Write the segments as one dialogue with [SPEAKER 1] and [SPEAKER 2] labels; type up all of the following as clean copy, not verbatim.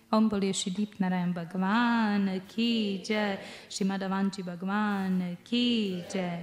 [SPEAKER 1] Om Bole Shri Deep Narayan Bhagwan Ki Jai, Shri Madhavanji Bhagwan Ki Jai.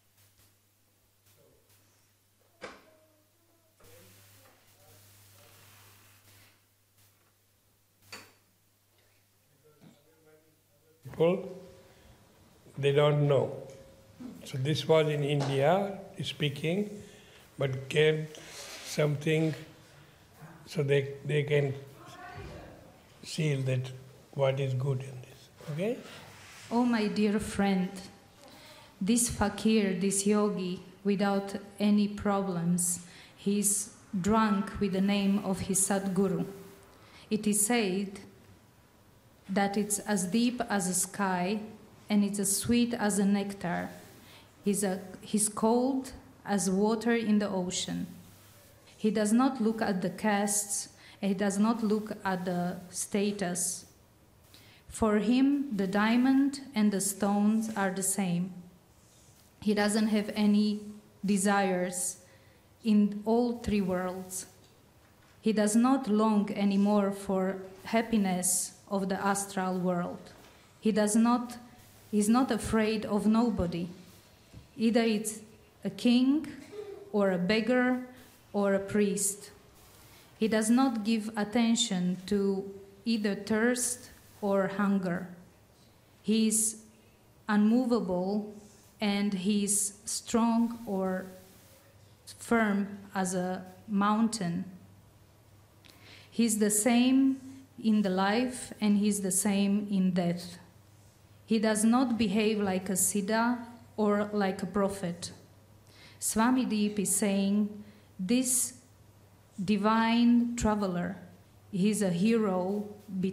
[SPEAKER 2] People, they don't know. So this was in India speaking, but get something so they can see that what is good in this. Okay?
[SPEAKER 1] Oh my dear friend, this fakir, this yogi, without any problems, he's drunk with the name of his Sadguru. It is said that it's as deep as a sky and it's as sweet as a nectar. He's cold as water in the ocean. He does not look at the castes, and he does not look at the status. For him, the diamond and the stones are the same. He doesn't have any desires in all three worlds. He does not long anymore for happiness of the astral world. He's not afraid of nobody. Either it's a king or a beggar or a priest. He does not give attention to either thirst or hunger. He is unmovable and he is strong or firm as a mountain. He's the same in the life and he's the same in death. He does not behave like a Siddha or like a prophet. Swami Deep is saying, this divine traveler, he's a hero